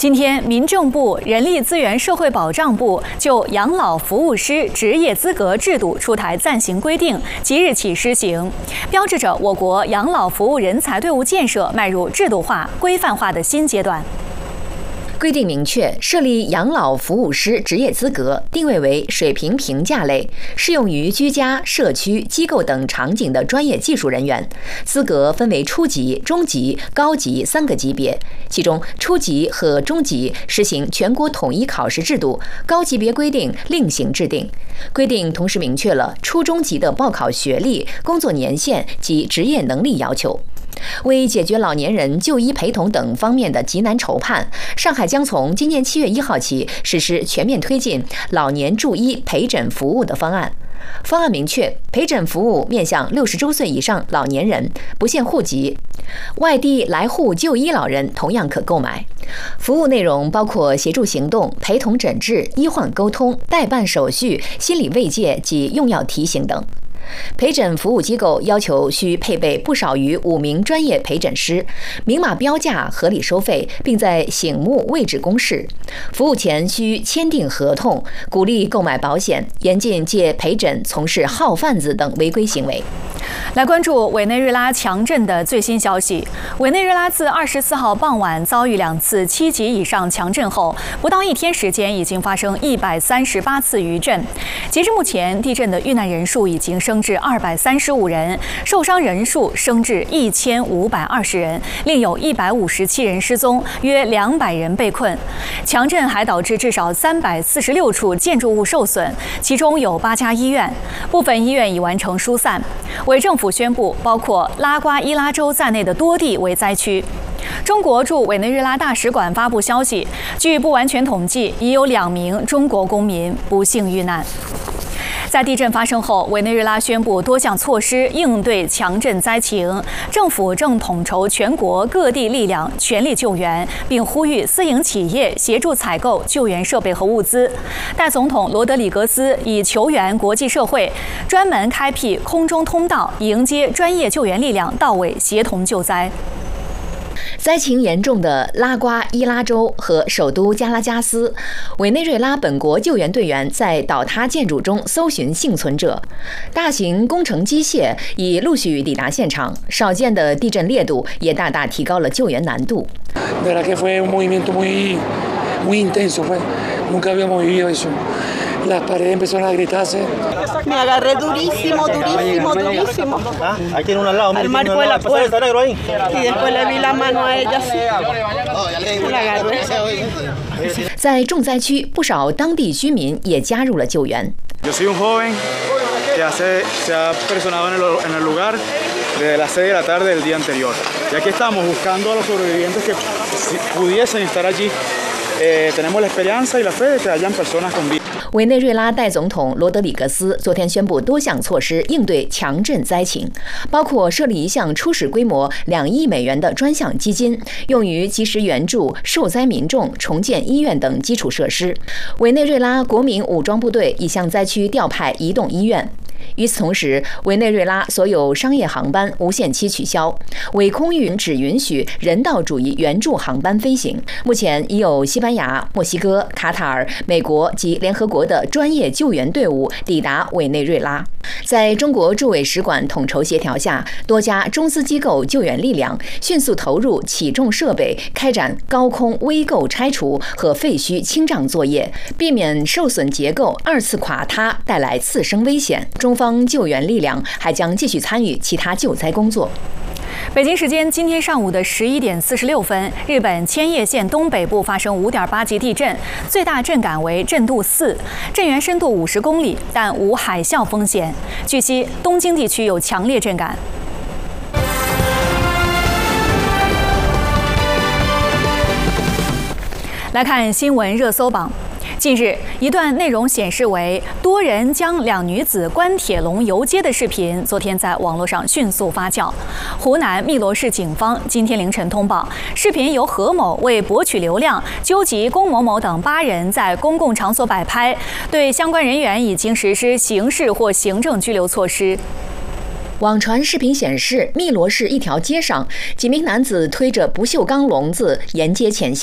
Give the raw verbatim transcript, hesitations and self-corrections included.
今天，民政部、人力资源社会保障部就养老服务师职业资格制度出台暂行规定，即日起施行，标志着我国养老服务人才队伍建设迈入制度化、规范化的新阶段。 规定明确，设立养老服务师职业资格定位为水平评价类，适用于居家、社区、机构等场景的专业技术人员。资格分为初级、中级、高级三个级别，其中初级和中级实行全国统一考试制度，高级别规定另行制定。规定同时明确了初中级的报考学历、工作年限及职业能力要求。为解决老年人就医陪同等方面的急难愁盼，上海将从今年七月一号起实施全面推进老年就医陪诊服务的方案。方案明确，陪诊服务面向六十周岁以上老年人，不限户籍，外地来沪就医老人同样可购买。服务内容包括协助行动、陪同诊治、医患沟通、代办手续、心理慰藉及用药提醒等。陪诊服务机构要求需配备不少于五名专业陪诊师，明码标价、合理收费，并在醒目位置公示。服务前需签订合同，鼓励购买保险，严禁借陪诊从事号贩子等违规行为。 来关注委内瑞拉强震的最新消息。委内瑞拉自二十四号傍晚遭遇两次七级以上强震后，不到一天时间已经发生一百三十八次余震。截至目前，地震的遇难人数已经升至二百三十五人，受伤人数升至一千五百二十人，另有一百五十七人失踪，约两百人被困。强震还导致至少三百四十六处建筑物受损，其中有八家医院，部分医院已完成疏散。委政府宣布，包括拉瓜伊拉州在内的多地为灾区。中国驻委内瑞拉大使馆发布消息，据不完全统计，已有两名中国公民不幸遇难。在地震发生后，委内瑞拉宣布多项措施应对强震灾情，政府正统筹全国各地力量，全力救援，并呼吁私营企业协助采购救援设备和物资。代总统罗德里格斯已求援国际社会，专门开辟空中通道，迎接专业救援力量到位，协同救灾。 灾情严重的拉瓜伊拉州和首都加拉加斯，委内瑞拉本国救援队员在倒塌建筑中搜寻幸存者，大型工程机械已陆续抵达现场，少见的地震烈度也大大提高了救援难度。 Las paredes empezaron a gritarse. Me agarré durísimo, durísimo, durísimo. Ah, ahí tiene uno al lado. Al marco de la puerta negro ahí. Y después le vi la mano a ella así. La agarré. 在重灾区，不少当地居民也加入了救援。 Yo soy un joven que hace, se ha personado en el, en el lugar desde las seis de la tarde del día anterior. Y aquí estamos buscando a los sobrevivientes que si pudiesen estar allí. Eh, tenemos la esperanza y la fe de que hayan personas con vida. 委内瑞拉代总统罗德里格斯昨天宣布多项措施应对强震灾情，包括设立一项初始规模两亿美元的专项基金，用于及时援助受灾民众重建医院等基础设施。委内瑞拉国民武装部队已向灾区调派移动医院。与此同时，委内瑞拉所有商业航班无限期取消，伪空域只允许人道主义援助航班飞行。目前已有西班牙、墨西哥、卡塔尔、美国及联合国的专业救援队伍抵达委内瑞拉。在中国驻委使馆统筹协调下，多家中资机构救援力量迅速投入起重设备，开展高空危构拆除和废墟清障作业，避免受损结构二次垮塌带来次生危险。中方救援力量还将继续参与其他救灾工作。 北京时间今天上午的十一点四十六分，日本千叶县东北部发生五点八级地震，最大震感为震度四，震源深度五十公里，但无海啸风险。据悉，东京地区有强烈震感。来看新闻热搜榜。近日，一段内容显示为多人将两女子关铁笼游街的视频，昨天在网络上迅速发酵。湖南汨罗市警方今天凌晨通报，视频由何某为博取流量，纠集龚某某等八人在公共场所摆拍，对相关人员已经实施刑事或行政拘留措施。 网传视频显示，汨罗市一条街上，几名男子推着不锈钢笼子沿街前行。